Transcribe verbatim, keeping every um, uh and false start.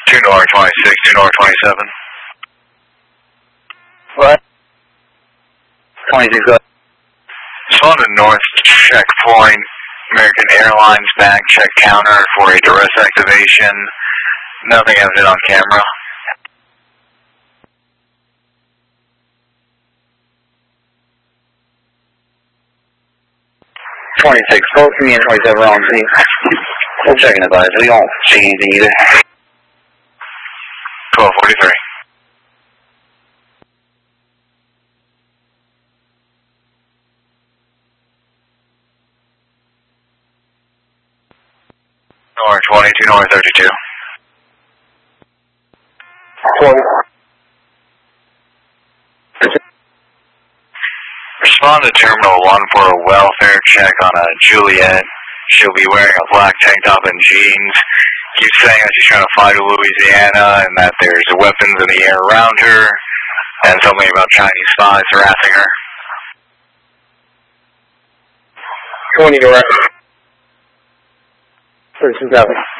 two North twenty-six, two North twenty-seven. What? twenty-six, go ahead. Responded North checkpoint, American Airlines back check counter for a duress activation. Nothing has it on camera. twenty-six, both me and twenty-seven are on scene. Still checking the advice, we don't see anything either. twelve forty-three. North twenty-two, North thirty-two. twenty. Respond to Terminal one for a welfare check on a Juliet. She'll be wearing a black tank top and jeans. Keeps saying that she's trying to fly to Louisiana and that there's weapons in the air around her and something about Chinese spies harassing her. twenty, direct. thirty-two, seven.